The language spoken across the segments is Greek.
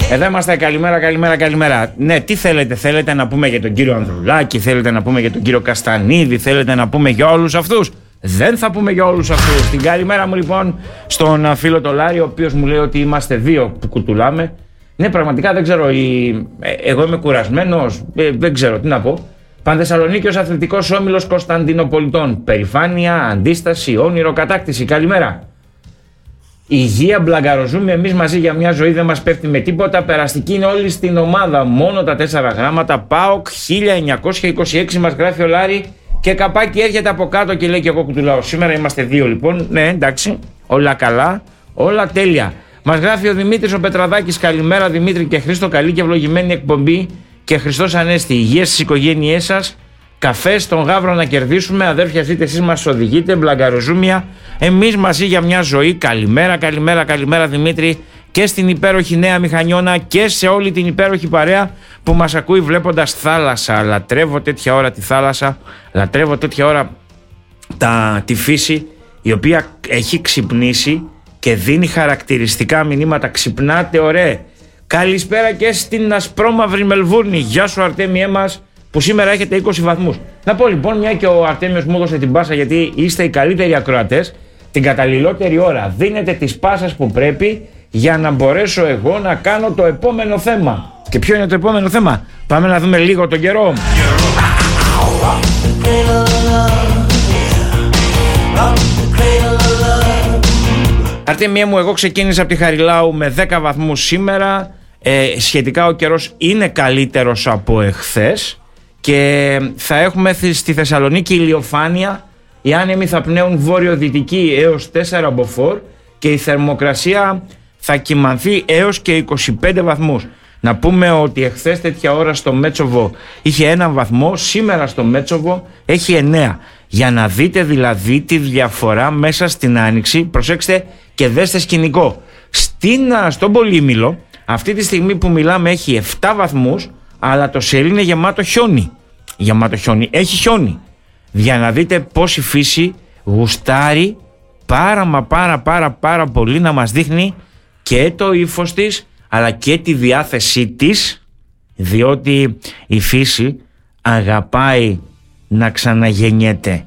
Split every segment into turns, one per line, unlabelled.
Εδώ είμαστε, καλημέρα. Ναι, τι θέλετε να πούμε για τον κύριο Ανδρουλάκη, θέλετε να πούμε για τον κύριο Καστανίδη, θέλετε να πούμε για όλους αυτούς? Δεν θα πούμε για όλους αυτούς. Την καλημέρα μου λοιπόν στον φίλο το Λάρη, ο οποίος μου λέει ότι είμαστε δύο που κουτουλάμε. Ναι, πραγματικά δεν ξέρω, εγώ είμαι κουρασμένος, δεν ξέρω τι να πω. Πανθεσσαλονίκιος Αθλητικός Όμιλος Κωνσταντινοπολιτών. Περηφάνεια, αντίσταση, όνειρο, κατάκτηση. Καλημέρα. Υγεία, μπλαγκαροζούμε εμείς μαζί για μια ζωή, δεν μας πέφτει με τίποτα. Περαστική είναι όλη στην ομάδα. Μόνο τα 4 γράμματα. ΠΑΟΚ 1926 μας γράφει ο Λάρη. Και καπάκι έρχεται από κάτω και λέει και εγώ κουτουλάω. Σήμερα είμαστε δύο λοιπόν. Ναι, εντάξει. Όλα καλά. Όλα τέλεια. Μας γράφει ο Δημήτρης ο Πετραδάκης. Καλημέρα Δημήτρη και Χρήστο. Καλή και ευλογημένη εκπομπή. Και Χριστός Ανέστη. Υγεία στις οικογένειές σας. Καφέ στον Γαύρο να κερδίσουμε. Αδέρφια, ζείτε εσείς, μας οδηγείτε. Μπλαγκαροζούμια. Εμείς μαζί για μια ζωή. Καλημέρα Δημήτρη. Και στην υπέροχη Νέα Μηχανιώνα και σε όλη την υπέροχη παρέα που μας ακούει βλέποντας θάλασσα. Λατρεύω τέτοια ώρα τη θάλασσα. Λατρεύω τέτοια ώρα τη φύση, η οποία έχει ξυπνήσει και δίνει χαρακτηριστικά μηνύματα. Ξυπνάτε, ωραία. Καλησπέρα και στην ασπρόμαυρη Μελβούρνη. Γεια σου Αρτέμιέ μας, που σήμερα έχετε 20 βαθμούς. Να πω λοιπόν, μια και ο Αρτέμιος μου έδωσε την πάσα, γιατί είστε οι καλύτεροι ακροατές, την καταλληλότερη ώρα δίνετε τις πάσες που πρέπει για να μπορέσω εγώ να κάνω το επόμενο θέμα. Και ποιο είναι το επόμενο θέμα? Πάμε να δούμε λίγο τον καιρό. Αρτέμιέ μου, εγώ ξεκίνησα από τη Χαριλάου με 10 βαθμούς σήμερα. Σχετικά ο καιρός είναι καλύτερος από εχθές και θα έχουμε στη Θεσσαλονίκη ηλιοφάνεια. Οι άνεμοι θα πνέουν βόρειο-δυτική έως 4 μποφόρ και η θερμοκρασία θα κυμανθεί έως και 25 βαθμούς. Να πούμε ότι εχθές τέτοια ώρα στο Μέτσοβο είχε 1 βαθμό, σήμερα στο Μέτσοβο έχει 9. Για να δείτε δηλαδή τη διαφορά μέσα στην Άνοιξη. Προσέξτε και δέστε σκηνικό. Στον Πολύμηλο αυτή τη στιγμή που μιλάμε έχει 7 βαθμούς, αλλά το Σελί είναι γεμάτο χιόνι. Έχει χιόνι. Για να δείτε πως η φύση γουστάρει πάρα πολύ να μας δείχνει και το ύφος της, αλλά και τη διάθεσή της, διότι η φύση αγαπάει να ξαναγεννιέται.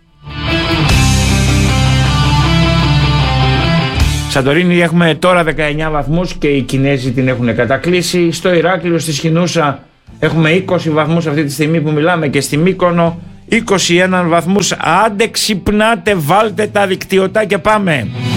Σαντορίνη έχουμε τώρα 19 βαθμούς και οι Κινέζοι την έχουν κατακλείσει. Στο Ηράκλειο, στη Σχοινούσα έχουμε 20 βαθμούς αυτή τη στιγμή που μιλάμε και στη Μύκονο 21 βαθμούς. Άντε ξυπνάτε, βάλτε τα δικτυωτά και πάμε.